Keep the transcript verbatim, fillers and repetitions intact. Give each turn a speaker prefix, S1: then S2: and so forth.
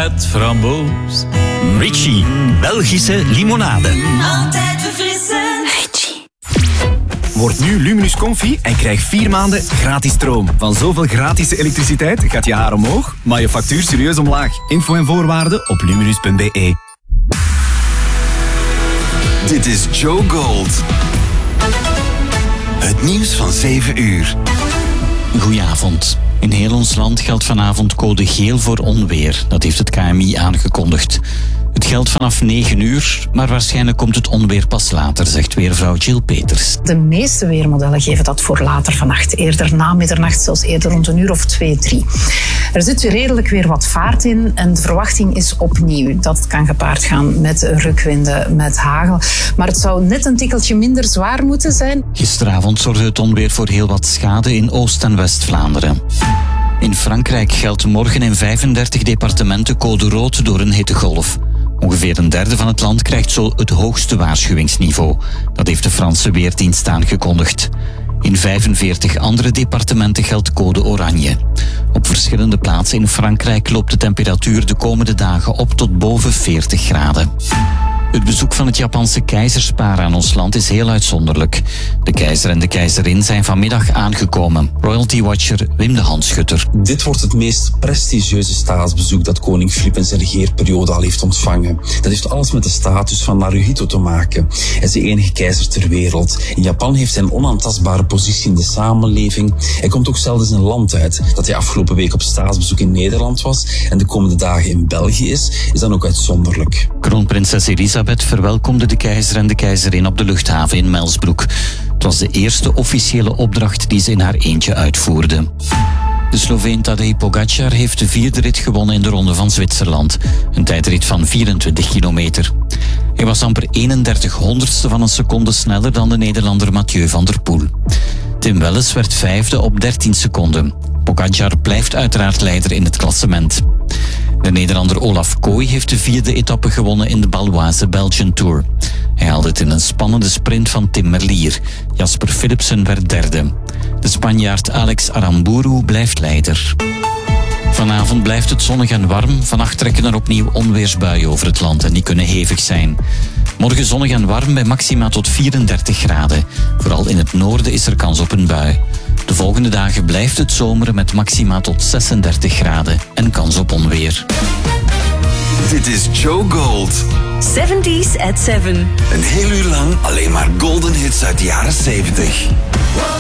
S1: met framboos.
S2: Richie, Belgische limonade.
S3: Altijd verfrissend.
S4: Richie.
S5: Word nu Luminus Comfy en krijg vier maanden gratis stroom. Van zoveel gratis elektriciteit gaat je haar omhoog, maar je factuur serieus omlaag. Info en voorwaarden op luminus punt b e.
S6: Dit is Joe Gold. Het nieuws van zeven uur.
S2: Goedenavond. In heel ons land geldt vanavond code geel voor onweer. Dat heeft het K M I aangekondigd. Het geldt vanaf negen uur, maar waarschijnlijk komt het onweer pas later, zegt weervrouw Jill Peters.
S7: De meeste weermodellen geven dat voor later vannacht. Eerder na middernacht, zelfs eerder rond een uur of twee, drie. Er zit weer redelijk weer wat vaart in en de verwachting is opnieuw. Dat kan gepaard gaan met rukwinden, met hagel. Maar het zou net een tikkeltje minder zwaar moeten zijn.
S2: Gisteravond zorgde het onweer voor heel wat schade in Oost- en West-Vlaanderen. In Frankrijk geldt morgen in vijfendertig departementen code rood door een hittegolf. Ongeveer een derde van het land krijgt zo het hoogste waarschuwingsniveau. Dat heeft de Franse Weerdienst aangekondigd. In vijfenveertig andere departementen geldt code oranje. Op verschillende plaatsen in Frankrijk loopt de temperatuur de komende dagen op tot boven veertig graden. Het bezoek van het Japanse keizerspaar aan ons land is heel uitzonderlijk. De keizer en de keizerin zijn vanmiddag aangekomen. Royalty Watcher Wim de Handschutter.
S8: Dit wordt het meest prestigieuze staatsbezoek dat koning Filip in zijn regeerperiode al heeft ontvangen. Dat heeft alles met de status van Naruhito te maken. Hij is de enige keizer ter wereld. In Japan heeft hij een onaantastbare positie in de samenleving. Hij komt ook zelden zijn land uit. Dat hij afgelopen week op staatsbezoek in Nederland was en de komende dagen in België is, is dan ook uitzonderlijk.
S2: Kroonprinses Elisabeth verwelkomde de keizer en de keizerin op de luchthaven in Melsbroek. Het was de eerste officiële opdracht die ze in haar eentje uitvoerde. De Sloveen Tadej Pogačar heeft de vierde rit gewonnen in de Ronde van Zwitserland. Een tijdrit van vierentwintig kilometer. Hij was amper eenendertig honderdste van een seconde sneller dan de Nederlander Mathieu van der Poel. Tim Welles werd vijfde op dertien seconden. Pogačar blijft uiteraard leider in het klassement. De Nederlander Olaf Kooi heeft de vierde etappe gewonnen in de Baloise Belgian Tour. Hij haalde het in een spannende sprint van Tim Merlier. Jasper Philipsen werd derde. De Spanjaard Alex Aramburu blijft leider. Vanavond blijft het zonnig en warm. Vannacht trekken er opnieuw onweersbuien over het land en die kunnen hevig zijn. Morgen zonnig en warm bij maxima tot vierendertig graden. Vooral in het noorden is er kans op een bui. De volgende dagen blijft het zomeren met maxima tot zesendertig graden en kans op onweer.
S6: Dit is Joe Gold.
S3: seventies at seven.
S6: Een heel uur lang alleen maar golden hits uit de jaren zeventig.